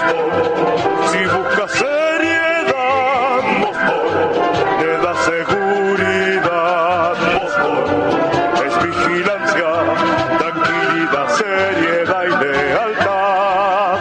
Si busca seriedad, le da seguridad. Es vigilancia, tranquilidad, seriedad y lealtad.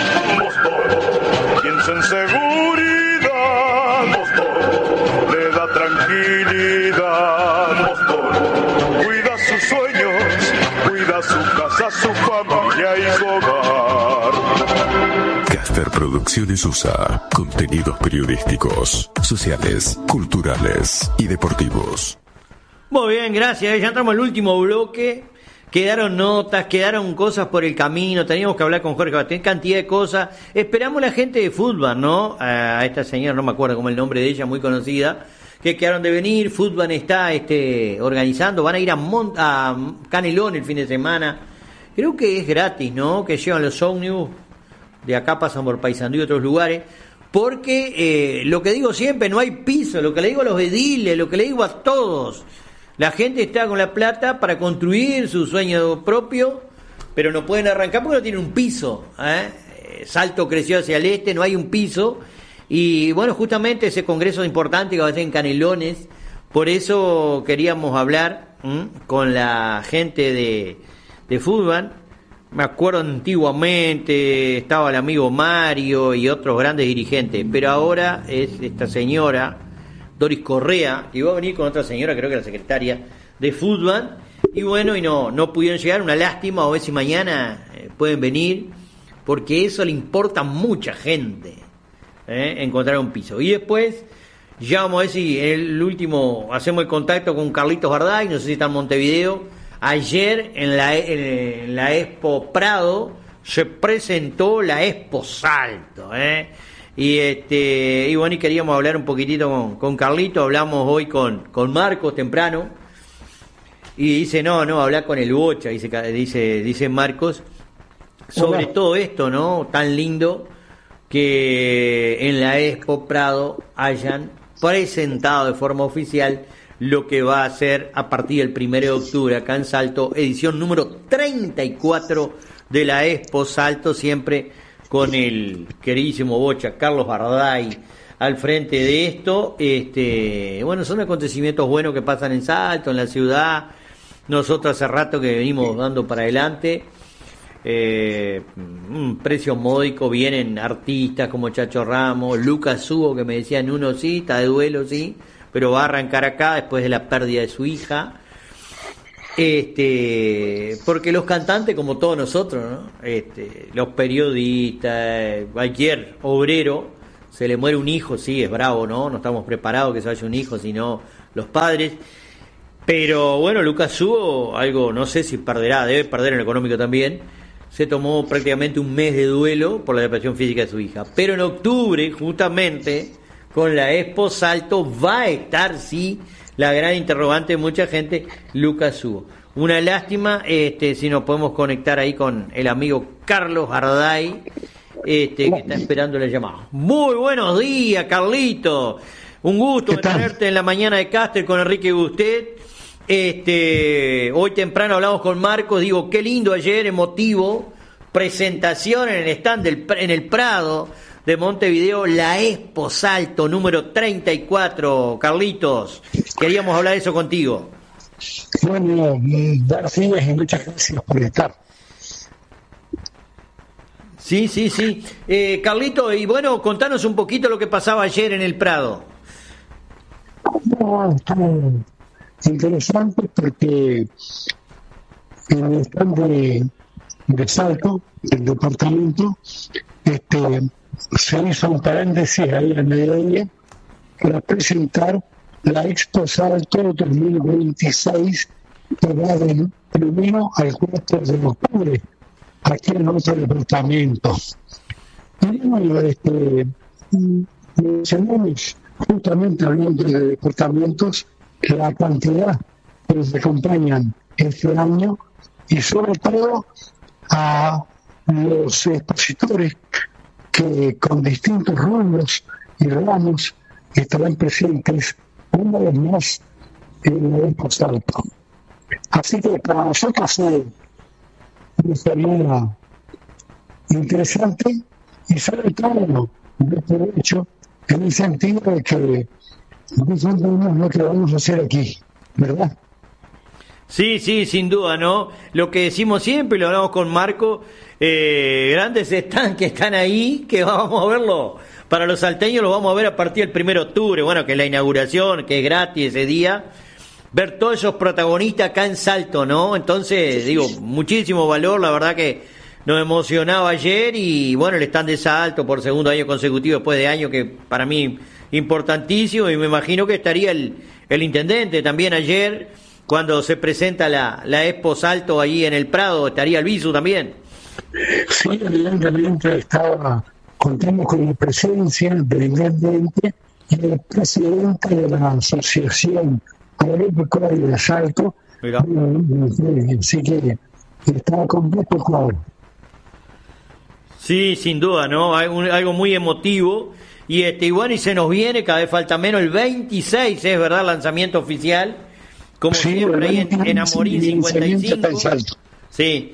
Piensa en seguridad, le da tranquilidad. Cuida sus sueños, cuida su casa, su familia y su hogar. Caster Producciones USA. Contenidos periodísticos, sociales, culturales y deportivos. Muy bien, gracias. Ya entramos al último bloque. Quedaron notas, quedaron cosas por el camino. Teníamos que hablar con Jorge Bastén, cantidad de cosas. Esperamos la gente de fútbol, ¿no? A esta señora, no me acuerdo cómo es el nombre de ella, muy conocida, que quedaron de venir. Fútbol está organizando. Van a ir a Canelón el fin de semana. Creo que es gratis, ¿no? Que llevan los ómnibus. De acá pasan por Paysandú y otros lugares. Porque lo que digo siempre, no hay piso. Lo que le digo a los ediles, lo que le digo a todos. La gente está con la plata para construir su sueño propio, pero no pueden arrancar porque no tienen un piso. Salto creció hacia el este, no hay un piso. Y bueno, justamente ese congreso importante que va a ser en Canelones, por eso queríamos hablar con la gente de fútbol. Me acuerdo antiguamente estaba el amigo Mario y otros grandes dirigentes, pero ahora es esta señora Doris Correa, y va a venir con otra señora, creo que la secretaria de fútbol, y bueno, y no pudieron llegar, una lástima, a ver si mañana pueden venir, porque eso le importa a mucha gente, encontrar un piso. Y después, ya vamos a ver si en el último hacemos el contacto con Carlitos Barday, no sé si está en Montevideo. Ayer en la Expo Prado se presentó la Expo Salto, y bueno, y queríamos hablar un poquitito con Carlito. Hablamos hoy con Marcos temprano y dice no, hablar con el Bocha, dice Marcos, sobre todo esto, ¿no? Tan lindo que en la Expo Prado hayan presentado de forma oficial lo que va a ser a partir del 1 de octubre acá en Salto, edición número 34 de la Expo Salto, siempre con el queridísimo Bocha, Carlos Barday, al frente de esto. Bueno, son acontecimientos buenos que pasan en Salto, en la ciudad. Nosotros hace rato que venimos dando para adelante. Un precio módico, vienen artistas como Chacho Ramos, Lucas Hugo, que me decían uno sí, está de duelo, sí, pero va a arrancar acá después de la pérdida de su hija. Porque los cantantes, como todos nosotros, ¿no? Los periodistas, cualquier obrero, se le muere un hijo, sí, es bravo, ¿no? No estamos preparados que se vaya un hijo, sino los padres. Pero bueno, Lucas Hugo, algo, no sé si perderá, debe perder en lo económico también. Se tomó prácticamente un mes de duelo por la depresión física de su hija. Pero en octubre, justamente, con la Expo Salto, va a estar, sí, la gran interrogante de mucha gente, Lucas Hugo. Una lástima, si nos podemos conectar ahí con el amigo Carlos Barday, que está esperando la llamada. Muy buenos días, Carlito. Un gusto tenerte en la mañana de Caster con Enrique Gustet. Hoy temprano hablamos con Marcos, digo, qué lindo ayer, emotivo, presentación en el stand en el Prado de Montevideo, la Expo Salto número 34, Carlitos, queríamos hablar de eso contigo. Bueno, Darcines, muchas gracias por estar. Sí. Carlito, y bueno, contanos un poquito lo que pasaba ayer en el Prado. No, interesante porque en el stand de Salto, del departamento, se hizo un paréntesis ahí en mediodía para presentar la Expo Salto 2026, que va del 1 al 4 de octubre, aquí en nuestro departamento. Y bueno, mencionamos, justamente hablando de departamentos, la cantidad que nos acompañan este año y sobre todo a los expositores que con distintos rubros y ramos estarán presentes una vez más en la Expo Salto. Así que para nosotros sería interesante y sobre todo de este hecho, en el sentido de que entendemos lo que vamos a hacer aquí, ¿verdad? Sí, sin duda, ¿no? Lo que decimos siempre, lo hablamos con Marco, grandes están que están ahí, que vamos a verlo. Para los salteños lo vamos a ver a partir del 1 de octubre, bueno, que es la inauguración, que es gratis ese día. Ver todos esos protagonistas acá en Salto, ¿no? Entonces, digo, muchísimo valor, la verdad que nos emocionaba ayer y, bueno, el stand de Salto por segundo año consecutivo después de año que para mí importantísimo, y me imagino que estaría el intendente también ayer cuando se presenta la Expo Salto ahí en el Prado, estaría el Visu también. Sí, evidentemente contamos con la presencia del intendente y del presidente de la Asociación Agropecuaria de Salto, así que estaba completo el cuadro. Sí, sin duda, ¿no? Algo muy emotivo. Y bueno, y se nos viene, cada vez falta menos, el 26, es verdad, lanzamiento oficial, como sí, siempre ahí en Amorín 55. Sí,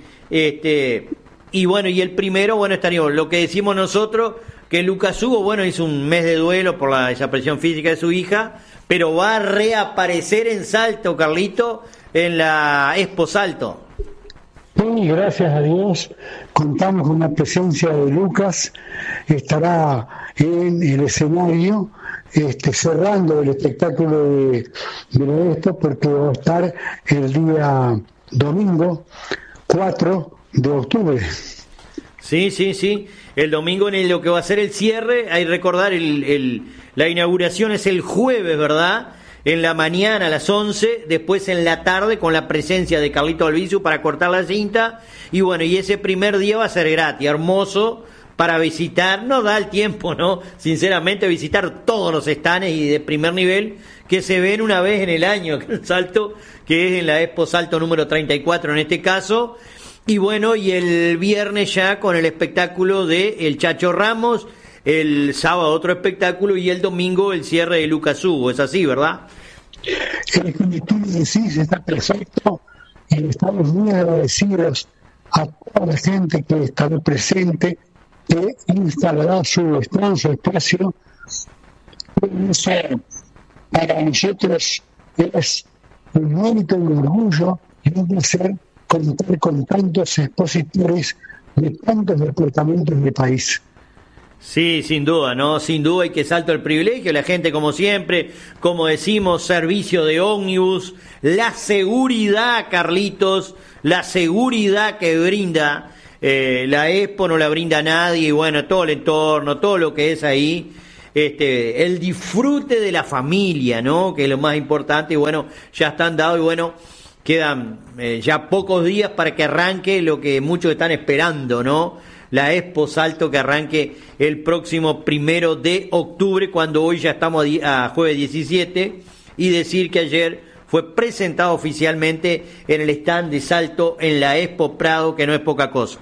y bueno, y el primero, bueno, estaríamos, lo que decimos nosotros, que Lucas Hugo, bueno, hizo un mes de duelo por la desaparición física de su hija, pero va a reaparecer en Salto, Carlito, en la Expo Salto. Sí, gracias a Dios, contamos con la presencia de Lucas, estará en el escenario cerrando el espectáculo de la Expo, porque va a estar el día domingo 4 de octubre. Sí, el domingo en lo que va a ser el cierre, hay que recordar, la inauguración es el jueves, ¿verdad?, en la mañana a las 11, después en la tarde con la presencia de Carlito Albizu para cortar la cinta, y bueno, y ese primer día va a ser gratis, hermoso, para visitar, no da el tiempo, ¿no?, sinceramente, visitar todos los stands y de primer nivel que se ven una vez en el año, en Salto, que es en la Expo Salto número 34 en este caso, y bueno, y el viernes ya con el espectáculo de El Chacho Ramos, el sábado otro espectáculo y el domingo el cierre de Lucas Hugo, es así, ¿verdad? El que tú decís está perfecto y estamos muy agradecidos a toda la gente que estará presente, que instalará su espacio. Eso para nosotros es un mérito y un orgullo y un placer contar con tantos expositores de tantos departamentos del país. Sí, sin duda, ¿no? Sin duda, y que Salto el privilegio, la gente como siempre, como decimos, servicio de ómnibus, la seguridad, Carlitos, la seguridad que brinda la Expo, no la brinda nadie, y bueno, todo el entorno, todo lo que es ahí, el disfrute de la familia, ¿no?, que es lo más importante, y bueno, ya están dados, y bueno, quedan ya pocos días para que arranque lo que muchos están esperando, ¿no?, la Expo Salto, que arranque el próximo 1 de octubre, cuando hoy ya estamos a jueves 17, y decir que ayer fue presentado oficialmente en el stand de Salto en la Expo Prado, que no es poca cosa.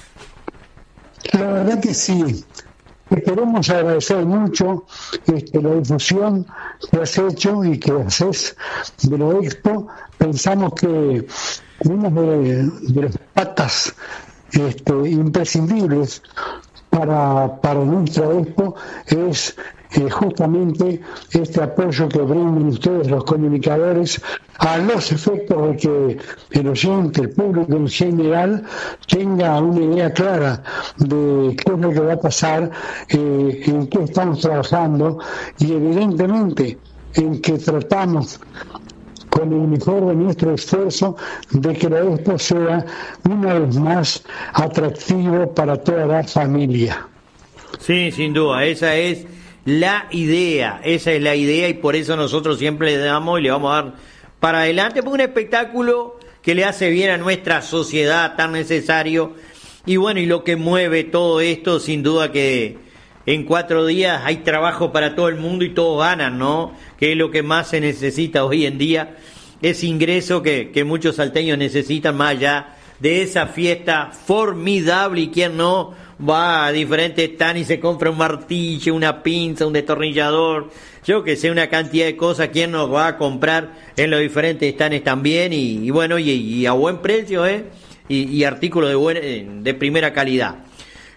La verdad que sí. Queremos agradecer mucho la difusión que has hecho y que haces de la Expo. Pensamos que una de las patas imprescindibles para nuestra Expo es justamente este apoyo que brindan ustedes los comunicadores a los efectos de que el oyente, el público en general, tenga una idea clara de qué es lo que va a pasar, en qué estamos trabajando, y evidentemente en que tratamos con el mejor de nuestro esfuerzo de que la Expo sea una vez más atractivo para toda la familia. Sí, sin duda, esa es la idea, y por eso nosotros siempre le damos y le vamos a dar para adelante, porque un espectáculo que le hace bien a nuestra sociedad tan necesario, y bueno, y lo que mueve todo esto, sin duda que en 4 días hay trabajo para todo el mundo y todos ganan, ¿no?, que es lo que más se necesita hoy en día, ese ingreso que muchos salteños necesitan, más allá de esa fiesta formidable, y quien no va a diferentes stands y se compra un martillo, una pinza, un destornillador, yo que sé, una cantidad de cosas, quien nos va a comprar en los diferentes stands también, y bueno, y a buen precio, y artículos de primera calidad.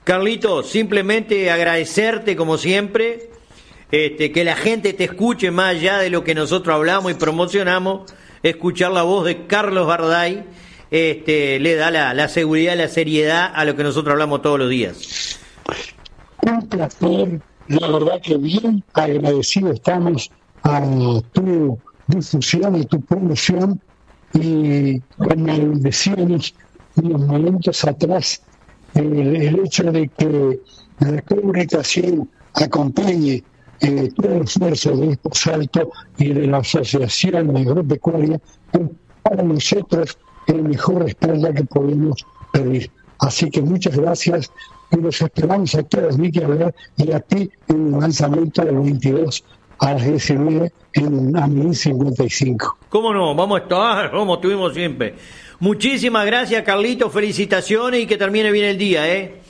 Carlito, simplemente agradecerte como siempre, que la gente te escuche más allá de lo que nosotros hablamos y promocionamos, escuchar la voz de Carlos Barday, le da la seguridad, la seriedad a lo que nosotros hablamos todos los días. Un placer, la verdad que bien agradecido estamos a tu difusión y tu promoción, y como decíamos unos momentos atrás, el hecho de que la comunicación acompañe todo el esfuerzo de Exposalto y de la Asociación Agropecuaria es para nosotros el mejor respaldo que podemos pedir. Así que muchas gracias y los esperamos a todos, Miki, y a ti en el lanzamiento del 22 a las 19 en AMIN 55. ¿Cómo no? Vamos a estar como estuvimos siempre. Muchísimas gracias, Carlito, felicitaciones y que termine bien el día,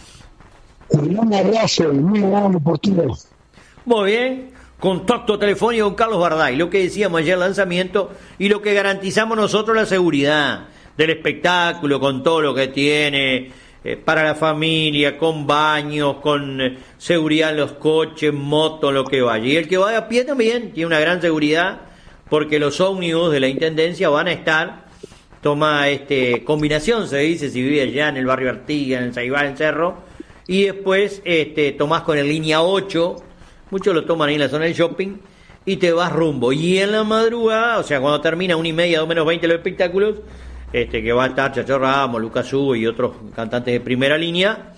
Un abrazo y muy amable por todo. Muy bien, contacto telefónico con Carlos Barday, lo que decíamos ayer, lanzamiento, y lo que garantizamos nosotros, la seguridad del espectáculo, con todo lo que tiene para la familia, con baños, con seguridad en los coches, motos, lo que vaya. Y el que vaya a pie también tiene una gran seguridad, porque los ómnibus de la Intendencia van a estar, toma combinación, se dice, si vive allá en el barrio Artigas, en Saibal, en Cerro, y después tomás con el línea 8, muchos lo toman ahí en la zona del shopping, y te vas rumbo. Y en la madrugada, o sea, cuando termina 1:30, 2:20 los espectáculos, que va a estar Chacho Ramos, Lucas Hugo y otros cantantes de primera línea,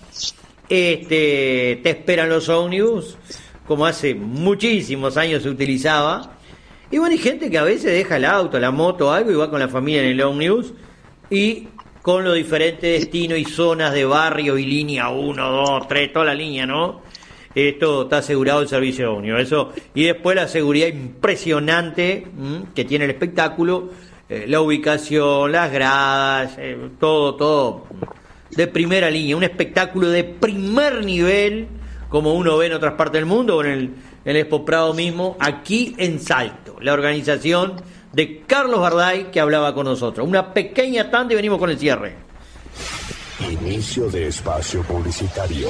te esperan los ómnibus, como hace muchísimos años se utilizaba. Y bueno, hay gente que a veces deja el auto, la moto, algo, y va con la familia en el ómnibus, y con los diferentes destinos y zonas de barrio y línea 1, 2, 3, toda la línea, ¿no? Esto está asegurado el servicio de ómnibus. Eso, y después la seguridad impresionante que tiene el espectáculo, la ubicación, las gradas, todo de primera línea. Un espectáculo de primer nivel, como uno ve en otras partes del mundo, o en el Expo Prado mismo, aquí en Salto. La organización de Carlos Barday, que hablaba con nosotros. Una pequeña tanda y venimos con el cierre. Inicio de espacio publicitario.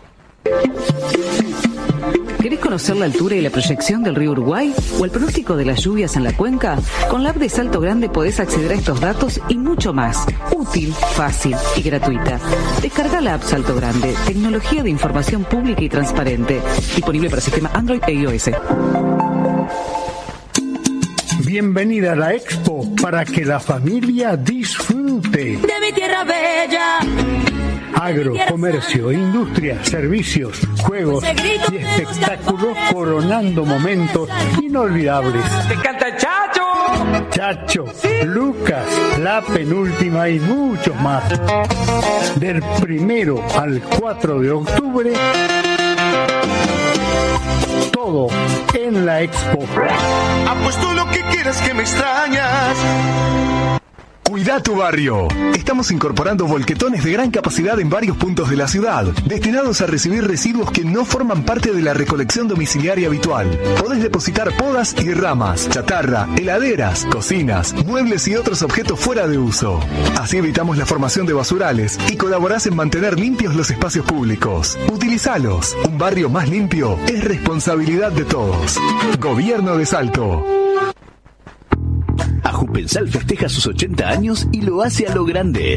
¿Querés conocer la altura y la proyección del río Uruguay o el pronóstico de las lluvias en la cuenca? Con la app de Salto Grande podés acceder a estos datos y mucho más. Útil, fácil y gratuita. Descarga la app Salto Grande, tecnología de información pública y transparente. Disponible para sistema Android e iOS. Bienvenida a la Expo para que la familia disfrute. De mi tierra bella. Agro, comercio, industria, servicios, juegos y espectáculos coronando momentos inolvidables. ¡Te canta Chacho! Chacho, Lucas, la penúltima y muchos más. Del 1 al 4 de octubre, todo en la Expo. Apuesto lo que quieras que me extrañas. Cuida tu barrio. Estamos incorporando volquetones de gran capacidad en varios puntos de la ciudad, destinados a recibir residuos que no forman parte de la recolección domiciliaria habitual. Podés depositar podas y ramas, chatarra, heladeras, cocinas, muebles y otros objetos fuera de uso. Así evitamos la formación de basurales y colaborás en mantener limpios los espacios públicos. Utilizalos. Un barrio más limpio es responsabilidad de todos. Gobierno de Salto. Ajupensal festeja sus 80 años y lo hace a lo grande.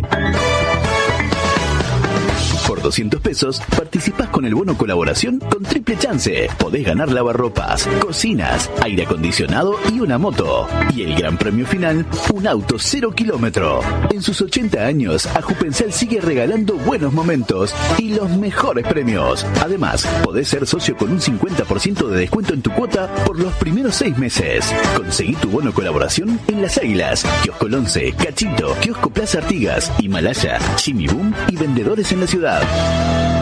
Por 200 pesos participás con el bono colaboración con triple chance. Podés ganar lavarropas, cocinas, aire acondicionado y una moto. Y el gran premio final, un auto 0 kilómetro. En sus 80 años, Ajupensal sigue regalando buenos momentos y los mejores premios. Además, podés ser socio con un 50% de descuento en tu cuota por los primeros 6 meses. Conseguí tu bono colaboración en Las Águilas, Kiosco 11, Cachito, Kiosco Plaza Artigas, Himalaya, Jimmy Boom y vendedores en la ciudad.